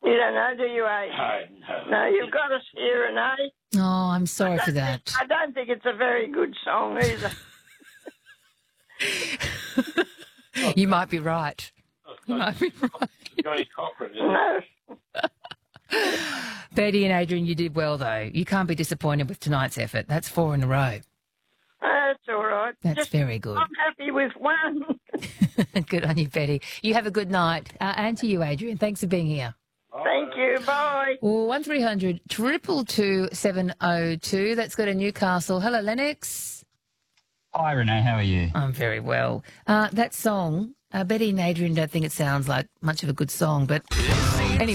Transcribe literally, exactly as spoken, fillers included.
You don't know, do you, eh? No, no. No, you've got us here, and eh? Oh, I'm sorry for that. I don't think it's a very good song either. You might be right. You might be right. Johnny Cochran, isn't it? No. Betty and Adrian, you did well, though. You can't be disappointed with tonight's effort. That's four in a row. That's all right. That's Just, very good. I'm happy with one. Good on you, Betty. You have a good night. Uh, and to you, Adrian. Thanks for being here. Thank you. Bye. one three hundred two two two seven oh two. That's got a Newcastle. Hello, Lennox. Hi, Renee. How are you? I'm very well. Uh, that song, uh, Betty and Adrian don't think it sounds like much of a good song, but